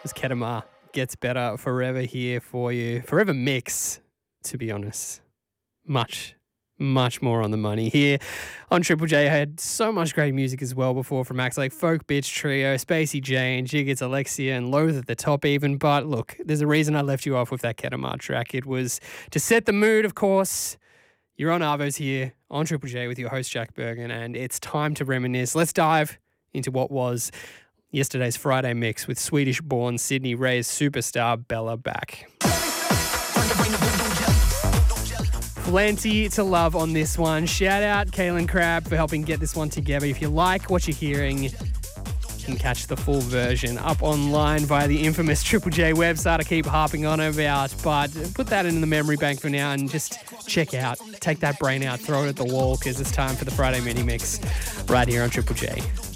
As Kedamar gets better forever here for you. Forever mix, to be honest. Much more on the money here on Triple J. I had so much great music as well before from acts like Folk Bitch Trio, Spacey J and Jig, It's Alexia and Loathe at the top even. But look, there's a reason I left you off with that Kedamar track. It was to set the mood, of course. You're on Arvos here on Triple J with your host Jack Bergen, and it's time to reminisce. Let's dive into what was yesterday's Friday mix with Swedish-born Sydney Rays superstar Bella back. Plenty to love on this one. Shout out Kaylin Crabb for helping get this one together. If you like what you're hearing, you can catch the full version up online via the infamous Triple J website I keep harping on about, but put that in the memory bank for now and just check out, take that brain out, throw it at the wall, because it's time for the Friday mini mix right here on Triple J.